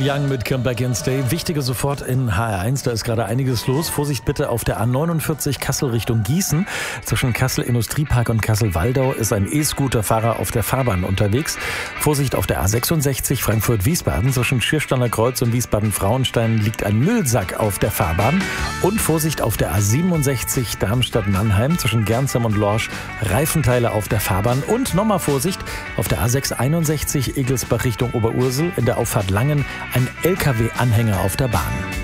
Neil Young mit Come Back and Stay. Wichtige sofort in HR1, da ist gerade einiges los. Vorsicht bitte auf der A49 Kassel Richtung Gießen. Zwischen Kassel Industriepark und Kassel-Waldau ist ein E-Scooter-Fahrer auf der Fahrbahn unterwegs. Vorsicht auf der A66 Frankfurt-Wiesbaden. Zwischen Schiersteiner Kreuz und Wiesbaden-Frauenstein liegt ein Müllsack auf der Fahrbahn. Und Vorsicht auf der A67 Darmstadt-Mannheim. Zwischen Gernsheim und Lorsch Reifenteile auf der Fahrbahn. Und nochmal Vorsicht auf der A661 Egelsbach Richtung Oberursel. In der Auffahrt Langen ein LKW-Anhänger auf der Bahn.